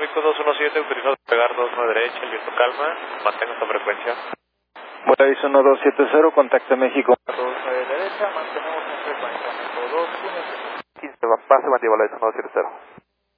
México 217, autorizado a pegar 29 derecha, el viento calma, mantenga esta frecuencia. Volaris 1270, contacta México. 29 derecha, mantenemos en frecuencia, México 217. 15, pase, buen día, Volaris 1270.